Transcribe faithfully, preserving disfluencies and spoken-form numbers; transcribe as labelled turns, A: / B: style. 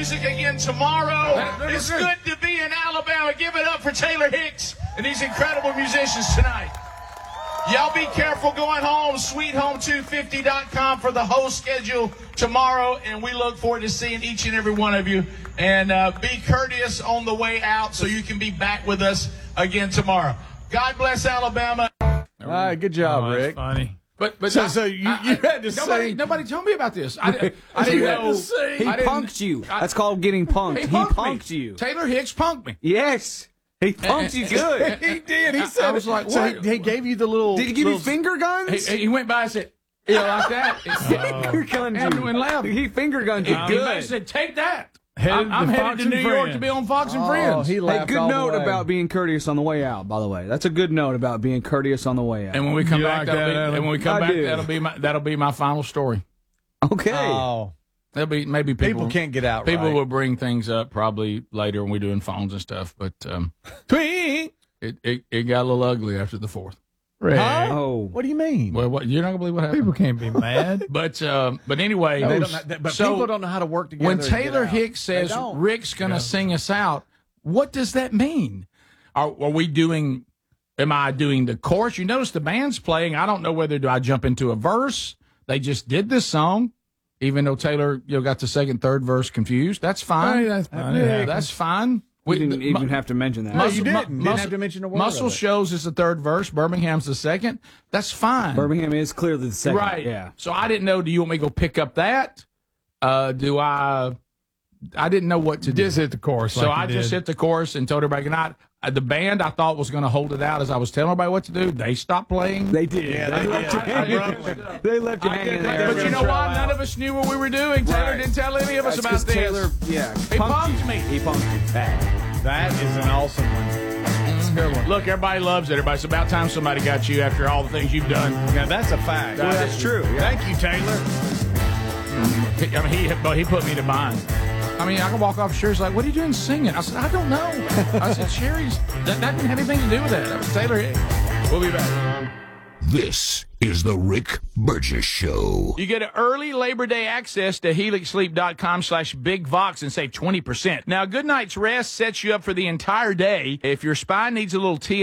A: music again tomorrow.
B: That- that
A: It's
B: was
A: good
B: good.
A: to be in Alabama. Give it up for Taylor Hicks and these incredible musicians tonight. Y'all be careful going home. sweet home two fifty dot com for the whole schedule tomorrow, and we look forward to seeing each and every one of you. And uh, be courteous on the way out so you can be back with us again tomorrow. God bless Alabama.
C: All right, good job,
B: Oh, that's
C: Rick.
B: funny.
A: But but
C: So-
A: I-
C: so you-
A: I-
C: you had to
A: nobody,
C: sing-
A: Nobody told me about this. I, didn't- I
C: You
A: didn't
C: had to
A: know.
C: sing.
D: He
A: I didn't-
D: punked you.
A: I-
D: That's called getting punked.
A: He
D: He
A: punked,
D: punked,
A: me.
D: you.
A: Taylor Hicks punked me.
D: Yes. He punked you good.
C: He did. He
A: I-
C: said
A: I was
C: it.
A: like,
C: so
A: what?
C: he, he gave you the little.
D: Did he give you
C: little-
D: finger guns?
A: He, he went by and said, "Yeah, like that."
D: Finger gunned
A: And
D: you.
A: went loud.
D: He finger gunned you
A: He
D: good.
A: said, "Take that."
B: Headed
A: I'm, I'm
B: to
A: headed
B: Fox
A: to
B: and
A: New York
B: Friends.
A: to be on Fox and
C: Oh,
A: Friends.
C: he
D: Hey,
C: laughed
D: good
C: all the
D: note
C: way.
D: about being courteous on the way out, by the way. That's a good note about being courteous on the way out.
A: And when we come
B: You
A: back,
B: like
A: that'll
B: that,
A: be,
B: Adam?
A: and when we come
D: I
A: back,
D: do.
A: that'll be my that'll be my final story.
D: Okay.
C: Oh,
A: That'll be maybe people,
C: people can't get out.
A: people
C: right.
A: will bring things up probably later when we're doing phones and stuff. But um,
C: Tweet.
A: it, it it got a little ugly after the fourth.
B: Rick,
C: Huh?
D: Oh.
C: What do you mean?
A: Well, what, you're not gonna believe what happened.
B: people can't be mad.
A: But um, but anyway,
C: They don't know- but
A: so
C: people don't know how to work together.
A: when
C: and get
A: Taylor
C: out.
A: Hicks
C: They
A: says
C: don't.
A: Rick's gonna sing us out, what does that mean? Are, are we doing? Am I doing the chorus? You notice the band's playing. I don't know whether do I jump into a verse. They just did this song, even though Taylor you know got the second, third verse confused. That's fine.
B: Hey, that's fine.
A: Yeah,
B: It happens.
A: that's fine.
D: We didn't
A: the-
D: even
A: mu-
D: have to mention that.
C: No,
A: Muscle-
C: you didn't.
A: mu-
C: Didn't
A: muscle-
C: have to mention a word.
A: Muscle
C: of it.
A: shows is the third verse. Birmingham's the second. That's fine.
D: Birmingham is clearly the second.
A: Right.
D: Yeah.
A: So I didn't know. Do you want me to go pick up that? Uh, do I? I didn't know what to do.
B: Just hit the chorus.
A: So
B: like
A: I
B: you
A: just
B: did.
A: hit the chorus and told everybody good night. Uh, the band I thought was going to hold it out as I was telling everybody what to do. They stopped playing.
D: They did.
C: Yeah,
D: they,
C: they
D: left
C: did.
D: you hanging.
A: I-
D: They left you
A: I
D: hanging
A: did,
D: there.
A: but you know
C: Trail
A: what? None
C: out.
A: of us knew what we were doing. Taylor
D: Right.
A: didn't tell any of us
D: That's
A: about
D: 'cause
A: this.
D: Taylor, yeah,
A: He
D: punked
A: punked
D: you.
A: me.
D: He punked you bad.
C: That is an awesome one.
B: That's a good one.
A: Look, everybody loves it. Everybody, it's about time somebody got you after all the things you've done.
C: Yeah, that's a fact.
A: Well, that's
D: true.
C: Thank you, Taylor.
A: He, I mean, he, but he put me to bind. I mean, I can walk off the Sherry's like, what are you doing singing? I said, I don't know. I said, Sherry's, that, that didn't have anything to do with that. That was Taylor Hicks. We'll be back.
E: This is the Rick Burgess Show.
A: You get an early Labor Day access to helix sleep dot com slash Big Vox and save twenty percent. Now, good night's rest sets you up for the entire day. If your spine needs a little T